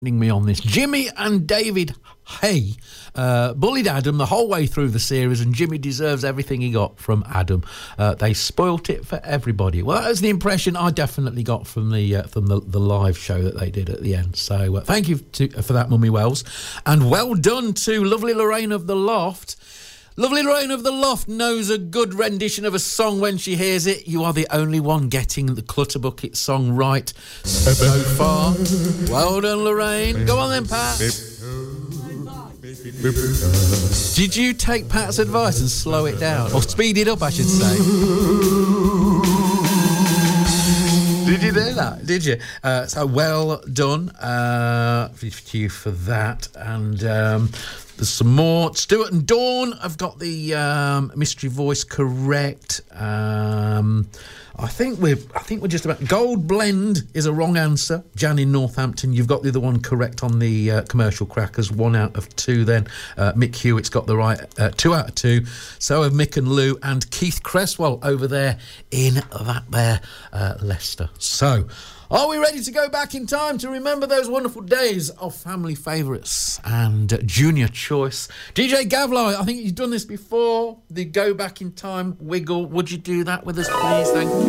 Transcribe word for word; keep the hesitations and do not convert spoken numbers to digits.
me on this. Jimmy and David Hay uh, bullied Adam the whole way through the series, and Jimmy deserves everything he got from Adam. Uh, they spoilt it for everybody. Well, that was the impression I definitely got from the uh, from the, the live show that they did at the end. So uh, thank you to, for that, Mummy Wells, and well done to lovely Lorraine of the Loft. Lovely Lorraine of the Loft knows a good rendition of a song when she hears it. You are the only one getting the Clutterbucket song right so far. Well done, Lorraine. Go on then, Pat. Did you take Pat's advice and slow it down? Or speed it up, I should say. Did you do that? Did you? Uh, so well done uh, for you for that. And um, there's some more. Stuart and Dawn have got the um, mystery voice correct. Um, I think we're. I think we're just about. Gold Blend is a wrong answer. Jan in Northampton, you've got the other one correct on the uh, commercial crackers. One out of two. Then uh, Mick Hewitt's got the right uh, two out of two. So have Mick and Lou and Keith Cresswell over there in that there uh, Leicester. So, are we ready to go back in time to remember those wonderful days of family favourites and uh, junior choice? D J Gavlo, I think you've done this before. The go back in time wiggle. Would you do that with us, please? Thank you.